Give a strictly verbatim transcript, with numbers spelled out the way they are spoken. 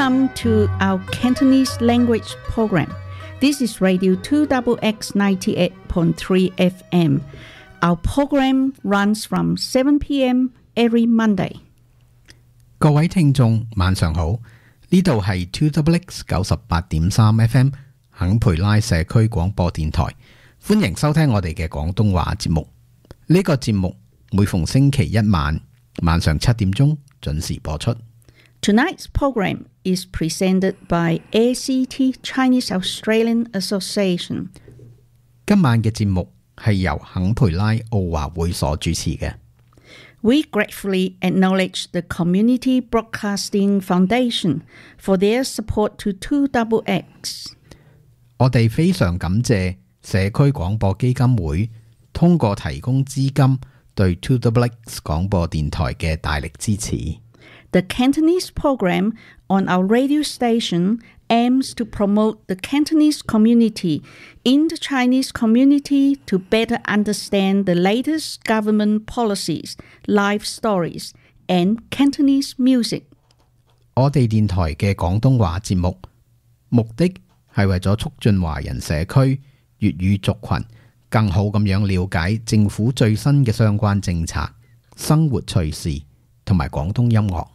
Welcome to our Cantonese language program. This is Radio two X X ninety-eight point three F M. Our program runs from seven p.m. every Monday. 各位聽眾晚上好，呢度係 two X X 九十八點三 F M 肯培拉社區廣播電台，歡迎收聽我哋嘅廣東話節目。呢、這個節目每逢星期一晚晚上七點鐘準時播出。 Tonight's program is presented by A C T Chinese Australian Association. 今晚嘅節目係由肯培拉奧華會所主持嘅。 We gratefully acknowledge the Community Broadcasting Foundation for their support to two X X. 我哋非常感謝社區廣播基金會通過提供資金對 two X X 廣播電台嘅大力支持。 The Cantonese program on our radio station aims to promote the Cantonese community in the Chinese community to better understand the latest government policies, life stories, and Cantonese music. 我哋電台嘅廣東話節目目的係為咗促進華人社區粵語族群更好咁樣了解政府最新嘅相關政策、生活趣事同埋廣東音樂。